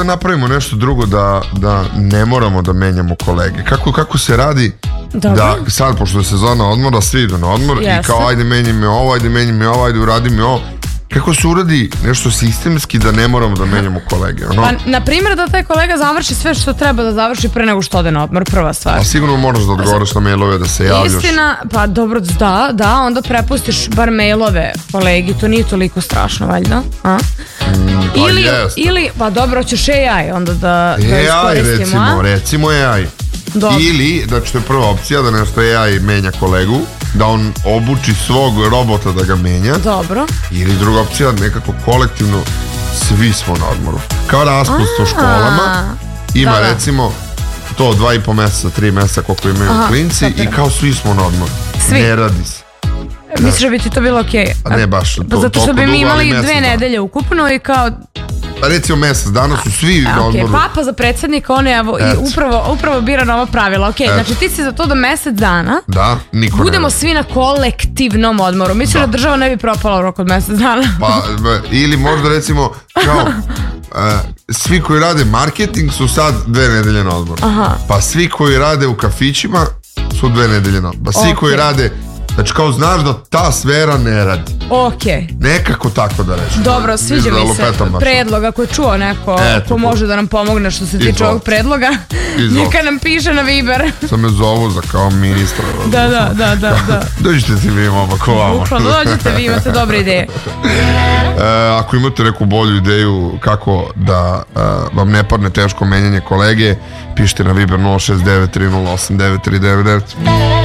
da napravimo nešto drugo da ne moramo da menjamo kolege. Kako se radi da sad, pošto je sezona odmora, svi idu na odmor i kao ajde menjaj me ovo, ajde uradi mi ovo. Kako se uradi nešto sistemski da ne moramo da menjamo kolege? Pa, na primjer, da taj kolega završi sve što treba da završi pre nego što ode na odmor, prva stvar. A sigurno moraš da odgovaraš na mailove, da se javljaš. Istina, pa dobro, da, onda prepustiš bar mailove kolegi, to nije toliko strašno, valjda. Ili, pa dobro, ćeš AI onda da iskoristimo. Recimo AI. Dobro. Ili, znači to je prva opcija, da nešto AI menja kolegu, da on obuči svog robota da ga menja. Dobro. Ili druga opcija, nekako kolektivno svi smo na odmoru. Kao raspust u školama, ima recimo to 2,5 meseca, 3 meseca koliko imaju klinci i kao svi smo na odmoru. Svi. Ne radi se. Misliš da bi ti to bilo okej? A ne baš. Pa zato što bi mi imali 2 nedelje ukupno i kao... Pa recimo mjesec dana su svi na odmoru. Papa za predsjednika, on je upravo bira nova pravila. Znači ti si za to da mjesec dana budemo svi na kolektivnom odmoru. Mislim da država ne bi propala u roku od mjesec dana. Pa, ili možda recimo kao svi koji rade marketing su sad 2 nedelje na odmoru. Pa svi koji rade u kafićima su 2 nedelje na odmoru. Pa svi koji rade, znači kao znaš da ta sfera ne radi. Nekako tako da reći. Dobro, sviđa mi se predlog. Ako je čuo neko ko može da nam pomogne što se tiče ovog predloga, neka nam piše na Viber. Sad me zovu za kao ministra. Da. Dođite ti vi, mama, ko vama. Dođite vi, imate dobre ideje. Ako imate neku bolju ideju kako da vam ne padne teško menjanje kolege, pišite na Viber 069 308 9399.